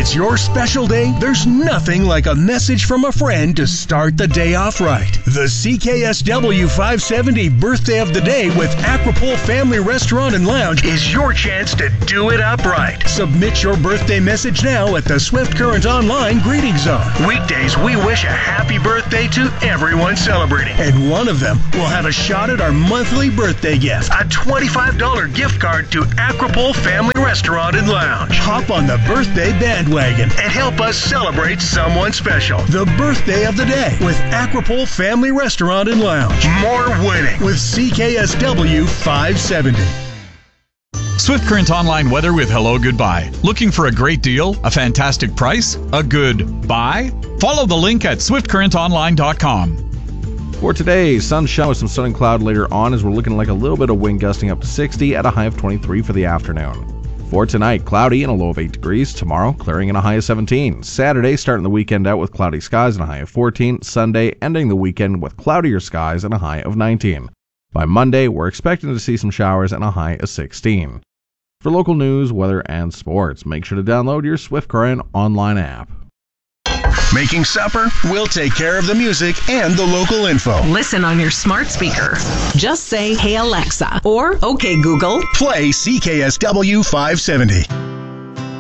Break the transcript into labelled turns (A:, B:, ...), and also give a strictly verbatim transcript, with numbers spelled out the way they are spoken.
A: it's your special day, there's nothing like a message from a friend to start the day off right. The C K S W five seventy Birthday of the Day with Aquapole Family Restaurant and Lounge is your chance to do it up right. Submit your birthday message now at the Swift Current Online Greeting Zone. Weekdays, we wish a happy birthday to everyone celebrating, and one of them will have a shot at our monthly birthday gift, a twenty-five dollars gift card to Aquapole Family Restaurant and Lounge. Hop on the birthday bandwagon and help us celebrate someone special. The Birthday of the Day with Aquapole Family Restaurant and Lounge. More winning with C K S W five seventy.
B: Swift Current Online weather with Hello Goodbye. Looking for a great deal? A fantastic price? A good buy? Follow the link at swift current online dot com.
C: For today, sunshine with some sun and cloud later on as we're looking like a little bit of wind gusting up to sixty at a high of twenty-three for the afternoon. For tonight, cloudy and a low of eight degrees. Tomorrow, clearing and a high of seventeen. Saturday, starting the weekend out with cloudy skies and a high of fourteen. Sunday, ending the weekend with cloudier skies and a high of nineteen. By Monday, we're expecting to see some showers and a high of sixteen. For local news, weather, and sports, make sure to download your Swift Current online app.
A: Making supper? We'll take care of the music and the local info.
D: Listen on your smart speaker. Just say, "Hey Alexa," or "Okay Google."
A: Play C K S W five seventy.